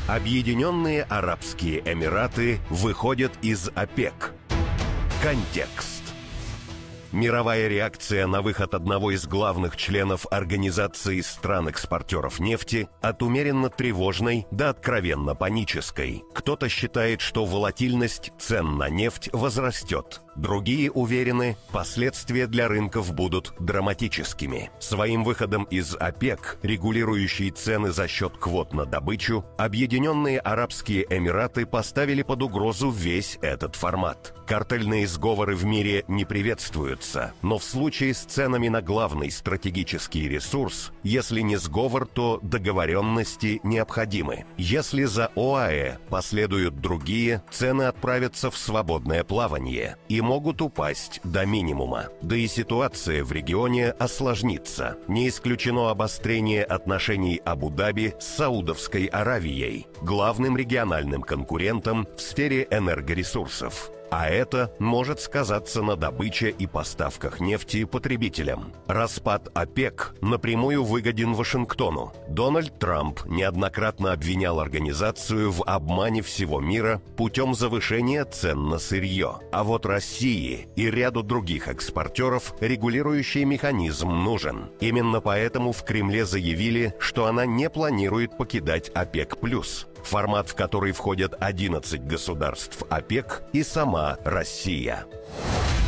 Объединенные Арабские Эмираты выходят из ОПЕК. Контекст. Мировая реакция на выход одного из главных членов Организации стран-экспортеров нефти от умеренно тревожной до откровенно панической. Кто-то считает, что волатильность цен на нефть возрастет. Другие уверены, последствия для рынков будут драматическими. Своим выходом из ОПЕК, регулирующей цены за счет квот на добычу, Объединенные Арабские Эмираты поставили под угрозу весь этот формат. Картельные сговоры в мире не приветствуются, но в случае с ценами на главный стратегический ресурс, если не сговор, то договоренности необходимы. Если за ОАЭ последуют другие, цены отправятся в свободное плавание и могут упасть до минимума. Да и ситуация в регионе осложнится. Не исключено обострение отношений Абу-Даби с Саудовской Аравией, главным региональным конкурентом в сфере энергоресурсов. А это может сказаться на добыче и поставках нефти потребителям. Распад ОПЕК напрямую выгоден Вашингтону. Дональд Трамп неоднократно обвинял организацию в обмане всего мира путем завышения цен на сырье. А вот России и ряду других экспортеров регулирующий механизм нужен. Именно поэтому в Кремле заявили, что она не планирует покидать ОПЕК+. Формат, в который входят 11 государств ОПЕК и сама Россия.